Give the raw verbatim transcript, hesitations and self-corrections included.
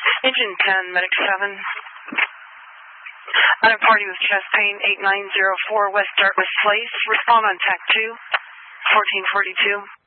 Engine ten, Medic seven. On a party with chest pain, eight nine zero four West Dartmouth Place. Respond on T A C two, fourteen forty-two.